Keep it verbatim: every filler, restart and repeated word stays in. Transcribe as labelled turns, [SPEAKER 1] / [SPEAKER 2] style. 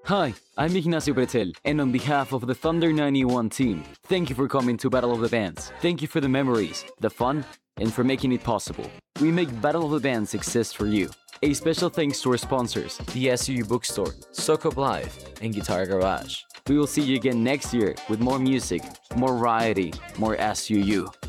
[SPEAKER 1] Hi, I'm Ignacio Pretel, and on behalf of the Thunder ninety-one team, thank you for coming to Battle of the Bands. Thank you for the memories, the fun, and for making it possible. We make Battle of the Bands exist for you. A special thanks to our sponsors, the S U U Bookstore, Socop Live, and Guitar Garage. We will see you again next year with more music, more variety, more S U U.